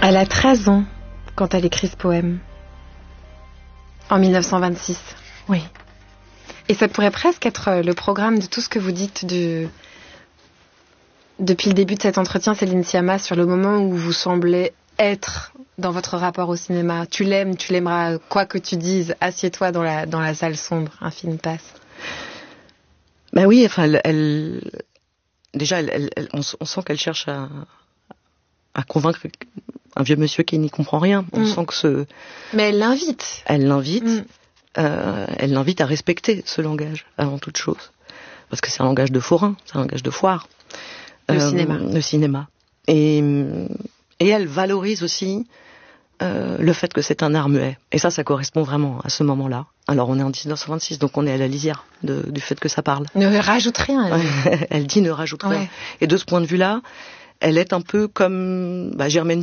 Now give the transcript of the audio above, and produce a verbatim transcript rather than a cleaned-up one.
Elle a treize ans quand elle écrit ce poème. En mille neuf cent vingt-six. Oui. Et ça pourrait presque être le programme de tout ce que vous dites de... depuis le début de cet entretien, Céline Sciamma, sur le moment où vous semblez être dans votre rapport au cinéma. Tu l'aimes, tu l'aimeras, quoi que tu dises, assieds-toi dans la, dans la salle sombre, un film passe. Ben oui, enfin, elle, elle déjà, elle, elle, elle, on, on sent qu'elle cherche à, à convaincre un vieux monsieur qui n'y comprend rien. On mm. sent que ce... Mais elle l'invite. Elle l'invite. Mm. Euh, elle l'invite à respecter ce langage, avant toute chose. Parce que c'est un langage de forain, c'est un langage de foire. Le euh, cinéma. Le cinéma. Et, et elle valorise aussi euh, le fait que c'est un art muet. Et ça, ça correspond vraiment à ce moment-là. Alors, on est en dix-neuf cent vingt-six, donc on est à la lisière de, du fait que ça parle. Ne rajoute rien. Elle, elle dit ne rajoute rien. Ouais. Et de ce point de vue-là, elle est un peu comme bah, Germaine